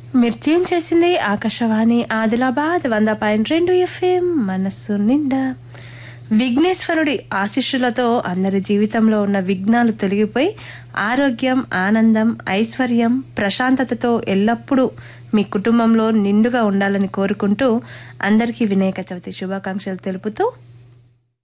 మీరు ట్యూన్ చేసింది ఆకాశవాణి ఆదిలాబాద్ 100.2 FM మనస్సు నిండా. విఘ్నేశ్వరుడి ఆశీస్సులతో అందరి జీవితంలో ఉన్న విఘ్నాలు తొలగిపోయి ఆరోగ్యం, ఆనందం, ఐశ్వర్యం, ప్రశాంతతతో ఎల్లప్పుడూ మీ కుటుంబంలో నిండుగా ఉండాలని కోరుకుంటూ అందరికీ వినాయక చవితి శుభాకాంక్షలు తెలుపుతూ